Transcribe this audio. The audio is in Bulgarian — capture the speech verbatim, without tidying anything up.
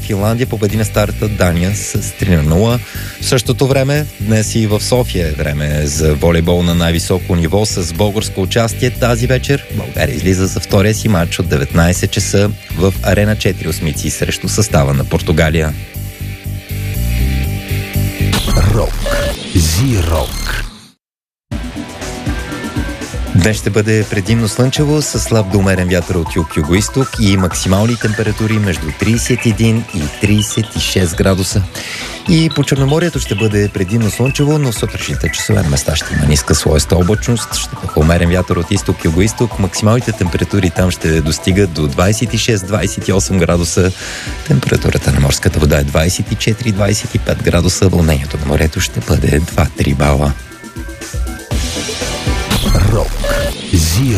Финландия победи на старата Дания с три на нула. В същото време, днес и в София е време за волейбол на най-високо ниво с българско участие. Тази вечер България излиза за втория си матч от деветнайсет часа в Арена четири осмици срещу състава на Португалия. Рок. Зи-рок. Днес ще бъде предимно слънчево с слаб до умерен вятър от юг-югоизток и максимални температури между трийсет и един и трийсет и шест градуса. И по Черноморието ще бъде предимно слънчево, но в сутрешните часове на места ще има ниска слоеста облачност, ще бъде умерен вятър от изток-югоизток. Максималните температури там ще достигат до двайсет и шест до двайсет и осем градуса. Температурата на морската вода е двайсет и четири до двайсет и пет градуса. Вълнението на морето ще бъде два до три бала. Рок. Зи